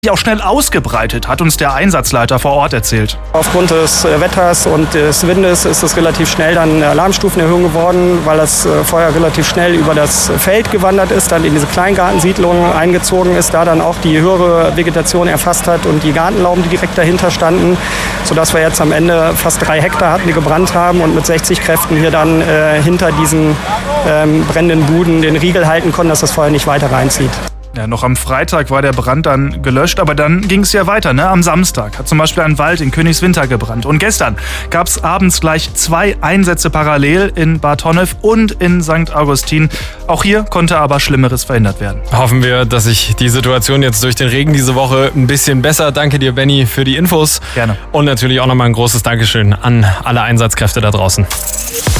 auch schnell ausgebreitet, hat uns der Einsatzleiter vor Ort erzählt. Aufgrund des Wetters und des Windes ist es relativ schnell dann eine Alarmstufenerhöhung geworden, weil das Feuer relativ schnell über das Feld gewandert ist, dann in diese Kleingartensiedlung eingezogen ist, da dann auch die höhere Vegetation erfasst hat und die Gartenlauben, die direkt dahinter standen, sodass wir jetzt am Ende fast 3 Hektar hatten, die gebrannt haben und mit 60 Kräften hier dann hinter diesen brennenden Buden den Riegel halten konnten, dass das Feuer nicht weiter reinzieht. Ja, noch am Freitag war der Brand dann gelöscht, aber dann ging es ja weiter. Am Samstag hat zum Beispiel ein Wald in Königswinter gebrannt. Und gestern gab es abends gleich 2 Einsätze parallel in Bad Honnef und in St. Augustin. Auch hier konnte aber Schlimmeres verhindert werden. Hoffen wir, dass sich die Situation jetzt durch den Regen diese Woche ein bisschen bessert. Danke dir, Benny, für die Infos. Gerne. Und natürlich auch nochmal ein großes Dankeschön an alle Einsatzkräfte da draußen.